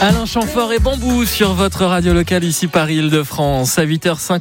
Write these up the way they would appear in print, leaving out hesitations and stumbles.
Alain Chamfort et Bambou sur votre radio locale ici Paris-Île-de-France. À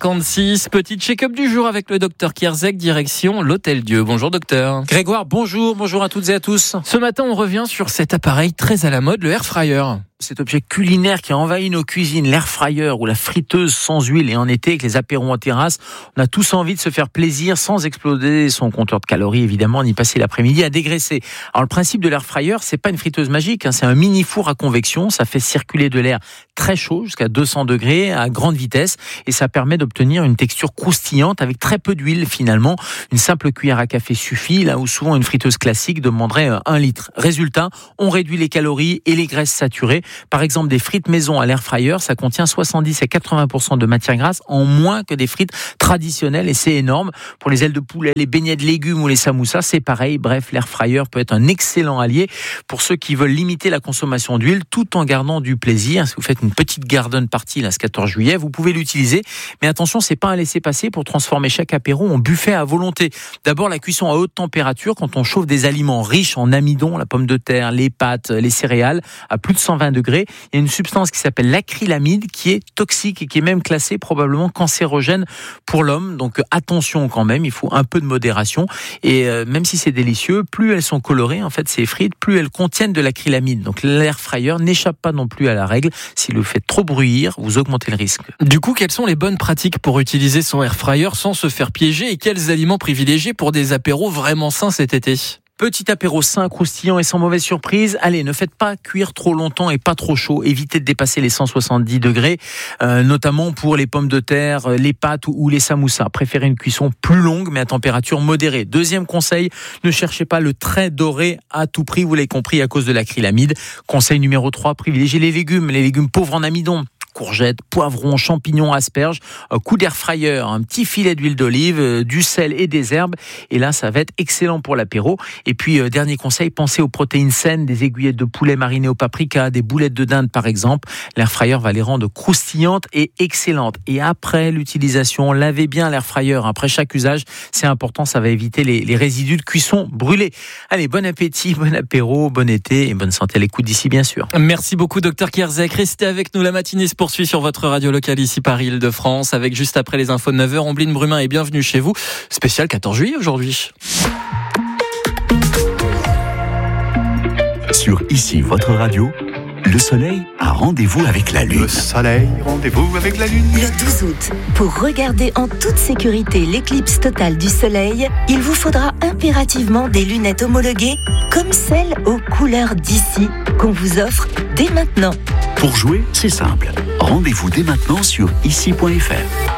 8h56, petit check-up du jour avec le docteur Kierzek, direction l'Hôtel Dieu. Bonjour docteur. Grégoire, bonjour à toutes et à tous. Ce matin, on revient sur cet appareil très à la mode, le air fryer. Cet objet culinaire qui a envahi nos cuisines, l'air fryer ou la friteuse sans huile, et en été avec les apéros en terrasse, on a tous envie de se faire plaisir sans exploser son compteur de calories évidemment, ni passer l'après-midi à dégraisser. Alors le principe de l'air fryer, c'est pas une friteuse magique, c'est un mini four à convection, ça fait circuler de l'air très chaud jusqu'à 200 degrés à grande vitesse et ça permet d'obtenir une texture croustillante avec très peu d'huile finalement. Une simple cuillère à café suffit, là où souvent une friteuse classique demanderait 1 litre. Résultat, on réduit les calories et les graisses saturées. Par exemple, des frites maison à l'air fryer, ça contient 70 à 80% de matière grasse en moins que des frites traditionnelles et c'est énorme. Pour les ailes de poulet, les beignets de légumes ou les samoussas, c'est pareil. Bref, l'air fryer peut être un excellent allié pour ceux qui veulent limiter la consommation d'huile tout en gardant du plaisir. Si vous faites une petite garden party là, ce 14 juillet, vous pouvez l'utiliser. Mais attention, c'est pas un laisser-passer pour transformer chaque apéro en buffet à volonté. D'abord, la cuisson à haute température quand on chauffe des aliments riches en amidon, la pomme de terre, les pâtes, les céréales, à plus de 120 degrés. Il y a une substance qui s'appelle l'acrylamide qui est toxique et qui est même classée probablement cancérogène pour l'homme. Donc attention quand même, il faut un peu de modération. Et même si c'est délicieux, plus elles sont colorées, en fait ces frites, plus elles contiennent de l'acrylamide. Donc l'air fryer n'échappe pas non plus à la règle. S'il le fait trop bruillir, vous augmentez le risque. Du coup, quelles sont les bonnes pratiques pour utiliser son air fryer sans se faire piéger et quels aliments privilégier pour des apéros vraiment sains cet été ? Petit apéro sain, croustillant et sans mauvaise surprise. Allez, ne faites pas cuire trop longtemps et pas trop chaud. Évitez de dépasser les 170 degrés, notamment pour les pommes de terre, les pâtes ou les samoussas. Préférez une cuisson plus longue mais à température modérée. Deuxième conseil, ne cherchez pas le très doré à tout prix, vous l'avez compris, à cause de l'acrylamide. Conseil numéro 3, privilégiez les légumes pauvres en amidon. Courgettes, poivrons, champignons, asperges, un coup d'air fryer, un petit filet d'huile d'olive, du sel et des herbes. Et là, ça va être excellent pour l'apéro. Et puis, dernier conseil, pensez aux protéines saines, des aiguillettes de poulet marinées au paprika, des boulettes de dinde par exemple. L'air fryer va les rendre croustillantes et excellentes. Et après l'utilisation, lavez bien l'air fryer. Après chaque usage, c'est important, ça va éviter les résidus de cuisson brûlés. Allez, bon appétit, bon apéro, bon été et bonne santé à l'écoute d'ici bien sûr. Merci beaucoup, docteur Kierzek. Restez avec nous, la matinée se poursuit sur votre radio locale ici Paris-Île-de-France avec juste après les infos de 9h, Ombline Brumin et bienvenue chez vous. Spécial 14 juillet aujourd'hui. Sur ici votre radio, le soleil a rendez-vous avec la lune. Le soleil, rendez-vous avec la lune. Le 12 août, pour regarder en toute sécurité l'éclipse totale du soleil, il vous faudra impérativement des lunettes homologuées comme celles aux couleurs d'ici qu'on vous offre dès maintenant. Pour jouer, c'est simple. Rendez-vous dès maintenant sur ici.fr.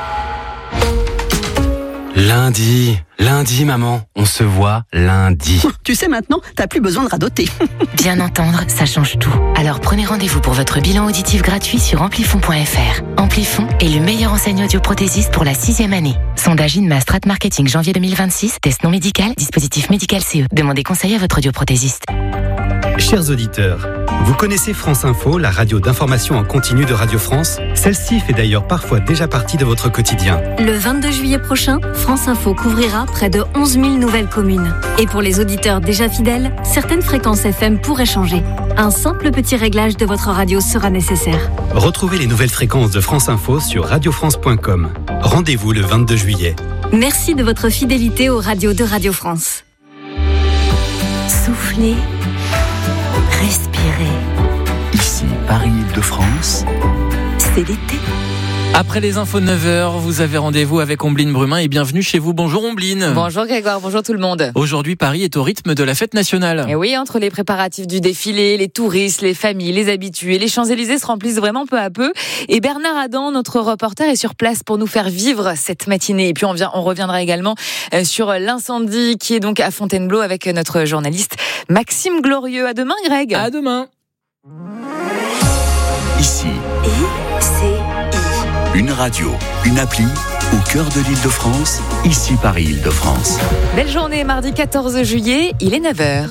Lundi, maman, on se voit lundi. Tu sais maintenant, t'as plus besoin de radoter. Bien entendre, ça change tout. Alors prenez rendez-vous pour votre bilan auditif gratuit sur amplifon.fr. Amplifon est le meilleur enseigne audioprothésiste pour la 6e année. Sondage INMA Strat Marketing janvier 2026, test non médical, dispositif médical CE. Demandez conseil à votre audioprothésiste. Chers auditeurs, vous connaissez France Info, la radio d'information en continu de Radio France ? Celle-ci fait d'ailleurs parfois déjà partie de votre quotidien. Le 22 juillet prochain, France Info couvrira près de 11 000 nouvelles communes. Et pour les auditeurs déjà fidèles, certaines fréquences FM pourraient changer. Un simple petit réglage de votre radio sera nécessaire. Retrouvez les nouvelles fréquences de France Info sur radiofrance.com. Rendez-vous le 22 juillet. Merci de votre fidélité aux radios de Radio France. Soufflez. Respirez. Ici, Paris-Île-de-France. C'est l'été. Après les infos de 9h, vous avez rendez-vous avec Ombline Brumin et bienvenue chez vous. Bonjour Ombline. Bonjour Grégoire, bonjour tout le monde. Aujourd'hui, Paris est au rythme de la fête nationale. Et oui, entre les préparatifs du défilé, les touristes, les familles, les habitués, les Champs-Élysées se remplissent vraiment peu à peu. Et Bernard Adam, notre reporter, est sur place pour nous faire vivre cette matinée. Et puis on reviendra également sur l'incendie qui est donc à Fontainebleau avec notre journaliste Maxime Glorieux. À demain Greg. À demain. Ici. Une radio, une appli, au cœur de l'Île-de-France, ici Paris-Île-de-France. Belle journée, mardi 14 juillet, il est 9h.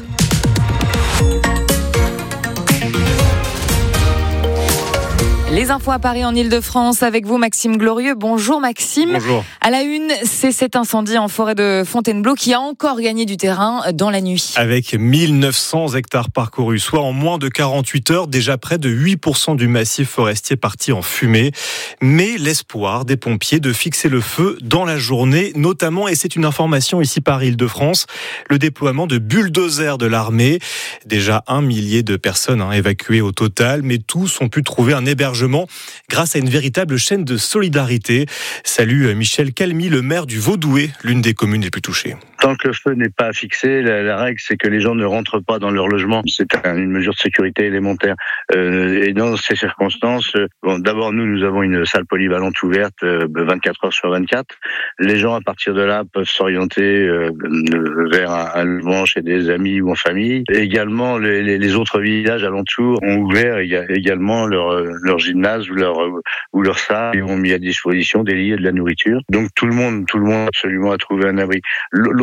Les infos à Paris en Ile-de-France avec vous Maxime Glorieux. Bonjour Maxime. Bonjour. À la une, c'est cet incendie en forêt de Fontainebleau qui a encore gagné du terrain dans la nuit. Avec 1900 hectares parcourus, soit en moins de 48 heures, déjà près de 8% du massif forestier parti en fumée. Mais l'espoir des pompiers de fixer le feu dans la journée, notamment, et c'est une information ici par Île-de-France, le déploiement de bulldozers de l'armée. Déjà 1 millier de personnes évacuées au total, mais tous ont pu trouver un hébergement grâce à une véritable chaîne de solidarité. Salut Michel Calmy, le maire du Vaudoué, l'une des communes les plus touchées. Tant que le feu n'est pas fixé, la règle c'est que les gens ne rentrent pas dans leur logement. C'est une mesure de sécurité élémentaire. Et dans ces circonstances, d'abord nous avons une salle polyvalente ouverte 24 heures sur 24. Les gens à partir de là peuvent s'orienter vers un logement chez des amis ou en famille. Et également les autres villages alentours ont ouvert également leur gymnase ou leur salle et ont mis à disposition des lits et de la nourriture. Donc tout le monde absolument a trouvé un abri.